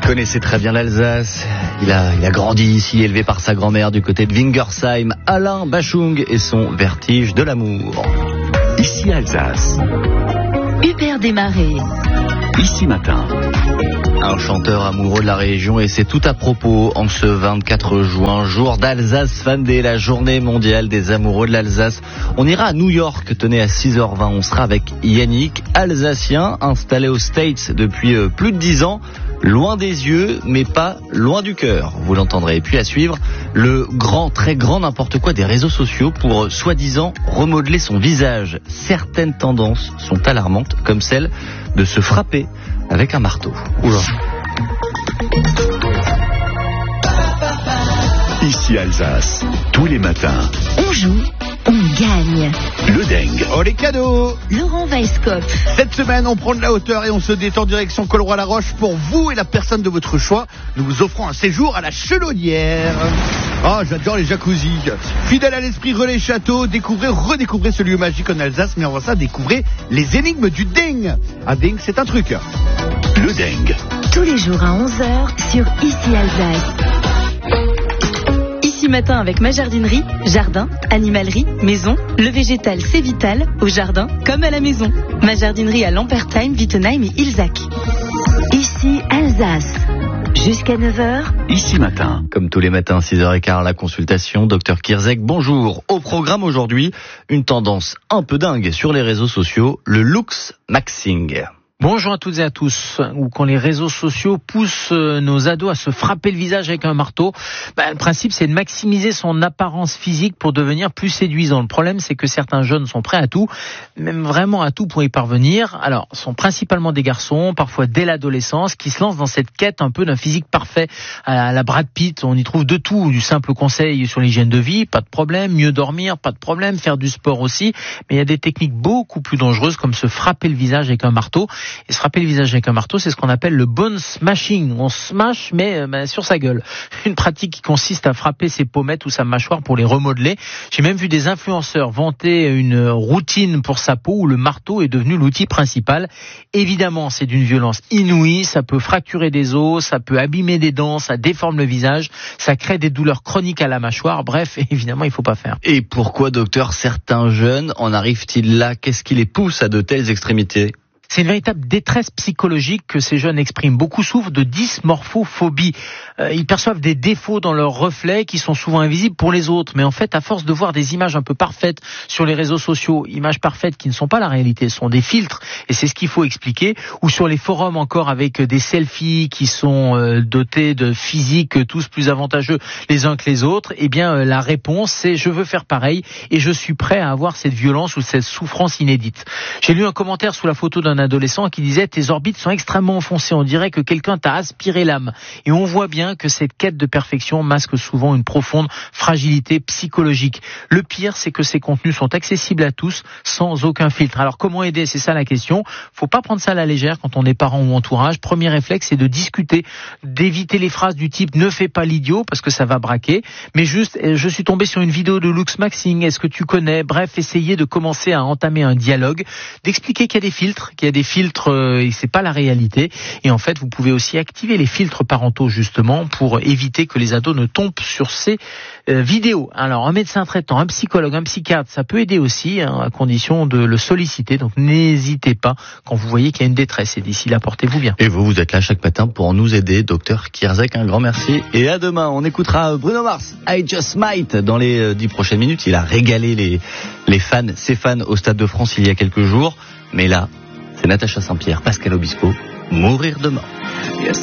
connaissait très bien l'Alsace. Il a grandi ici, élevé par sa grand-mère du côté de Wingersheim. Alain Bachung et son vertige de l'amour. Ici Alsace. Hubert Desmarais. Ici Matin. Un chanteur amoureux de la région et c'est tout à propos en ce 24 juin, jour d'Alsace Fan Day, la journée mondiale des amoureux de l'Alsace. On ira à New York, tenez à 6h20, on sera avec Yannick, alsacien, installé aux States depuis plus de 10 ans. Loin des yeux, mais pas loin du cœur, vous l'entendrez. Et puis à suivre, le grand, très grand n'importe quoi des réseaux sociaux pour soi-disant remodeler son visage. Certaines tendances sont alarmantes, comme celle de se frapper avec un marteau. Oula. Ici Alsace. Tous les matins. On joue, on gagne. Le Deng. Oh les cadeaux! Laurent Weisskopf. Cette semaine, on prend de la hauteur et on se détend direction Colroy-la-Roche pour vous et la personne de votre choix. Nous vous offrons un séjour à la Chenaudière. Oh, j'adore les jacuzzis. Fidèle à l'esprit Relais Château, redécouvrez ce lieu magique en Alsace, mais avant ça, découvrez les énigmes du Deng. Un Deng, c'est un truc. Le Deng. Tous les jours à 11h sur Ici Alsace. Ici Matin avec ma jardinerie, jardin, animalerie, maison. Le végétal c'est vital, au jardin comme à la maison. Ma jardinerie à Lampertheim, Wittenheim et Ilzac. Ici Alsace. Jusqu'à 9h. Ici Matin. Comme tous les matins, 6h15, la consultation. Dr Kirzek, bonjour. Au programme aujourd'hui, une tendance un peu dingue sur les réseaux sociaux, le looks maxing. Bonjour à toutes et à tous. Ou quand les réseaux sociaux poussent nos ados à se frapper le visage avec un marteau, le principe c'est de maximiser son apparence physique pour devenir plus séduisant. Le problème c'est que certains jeunes sont prêts à tout, même vraiment à tout pour y parvenir. Alors, sont principalement des garçons, parfois dès l'adolescence, qui se lancent dans cette quête un peu d'un physique parfait à la Brad Pitt. On y trouve de tout, du simple conseil sur l'hygiène de vie, pas de problème, mieux dormir, pas de problème, faire du sport aussi. Mais il y a des techniques beaucoup plus dangereuses comme se frapper le visage avec un marteau. Et se frapper le visage avec un marteau, c'est ce qu'on appelle le bone smashing. On smash, mais sur sa gueule. Une pratique qui consiste à frapper ses pommettes ou sa mâchoire pour les remodeler. J'ai même vu des influenceurs vanter une routine pour sa peau où le marteau est devenu l'outil principal. Évidemment, c'est d'une violence inouïe. Ça peut fracturer des os, ça peut abîmer des dents, ça déforme le visage, ça crée des douleurs chroniques à la mâchoire. Bref, évidemment, il faut pas faire. Et pourquoi, docteur, certains jeunes en arrivent-ils là? Qu'est-ce qui les pousse à de telles extrémités? C'est une véritable détresse psychologique que ces jeunes expriment. Beaucoup souffrent de dysmorphophobie. Ils perçoivent des défauts dans leurs reflets qui sont souvent invisibles pour les autres. Mais en fait, à force de voir des images un peu parfaites sur les réseaux sociaux, images parfaites qui ne sont pas la réalité, ce sont des filtres, et c'est ce qu'il faut expliquer, ou sur les forums encore avec des selfies qui sont dotés de physiques tous plus avantageux les uns que les autres, eh bien la réponse c'est je veux faire pareil et je suis prêt à avoir cette violence ou cette souffrance inédite. J'ai lu un commentaire sous la photo d'un adolescent qui disait « Tes orbites sont extrêmement enfoncées, on dirait que quelqu'un t'a aspiré l'âme ». Et on voit bien que cette quête de perfection masque souvent une profonde fragilité psychologique. Le pire, c'est que ces contenus sont accessibles à tous sans aucun filtre. Alors comment aider? C'est ça la question. Faut pas prendre ça à la légère quand on est parent ou entourage. Premier réflexe, c'est de discuter, d'éviter les phrases du type « Ne fais pas l'idiot » parce que ça va braquer. Mais juste, je suis tombé sur une vidéo de looks maxing, est-ce que tu connais? Bref, essayer de commencer à entamer un dialogue, d'expliquer qu'il y a des filtres, et c'est pas la réalité. Et en fait, vous pouvez aussi activer les filtres parentaux justement pour éviter que les ados ne tombent sur ces vidéos. Alors, un médecin traitant, un psychologue, un psychiatre, ça peut aider aussi, à condition de le solliciter. Donc, n'hésitez pas quand vous voyez qu'il y a une détresse. Et d'ici là, portez-vous bien. Et vous êtes là chaque matin pour nous aider, docteur Kirzek. Un grand merci. Et à demain. On écoutera Bruno Mars, I Just Might, dans les 10 prochaines minutes. Il a régalé les fans, ses fans au Stade de France il y a quelques jours. Mais là, c'est Natacha Saint-Pierre, Pascal Obispo, Mourir demain. Yes.